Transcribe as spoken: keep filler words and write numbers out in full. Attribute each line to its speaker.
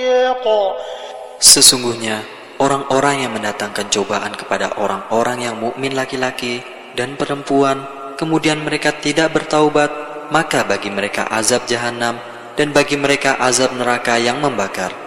Speaker 1: الصديق.
Speaker 2: Sesungguhnya orang-orang yang mendatangkan cobaan kepada orang-orang yang mukmin laki-laki dan perempuan, kemudian mereka tidak bertaubat, maka bagi mereka azab jahanam dan bagi mereka azab neraka yang membakar.